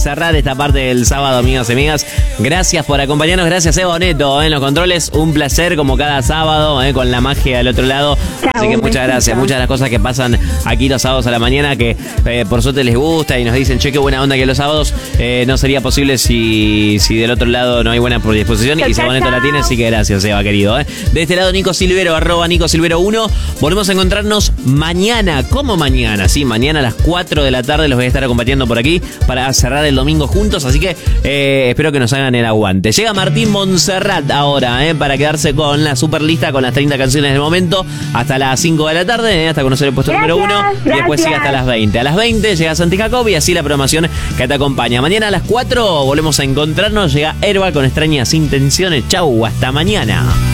Cerrar esta parte del sábado, amigos y amigas. Gracias por acompañarnos, gracias Evo Neto en los controles, un placer como cada sábado, con la magia del otro lado. Chau, así que muchas gracias, muchas de las cosas que pasan aquí los sábados a la mañana que por suerte les gusta y nos dicen, che, qué buena onda que los sábados no sería posible si del otro lado no hay buena predisposición y Evo Neto la tiene, así que gracias Eva, querido. De este lado Nico Silvero, @NicoSilvero1. Volvemos a encontrarnos mañana, ¿cómo mañana? Sí, mañana a las 4 de la tarde los voy a estar acompañando por aquí para cerrar el domingo juntos, así que espero que nos hagan el aguante. Llega Martín Montserrat ahora, para quedarse con la super lista, con las 30 canciones del momento, hasta las 5 de la tarde, hasta conocer el puesto número 1, y después sigue hasta las 20. A las 20 llega Santi Jacob y así la programación que te acompaña. Mañana a las 4 volvemos a encontrarnos, llega Herbal con Extrañas Intenciones. Chau, hasta mañana.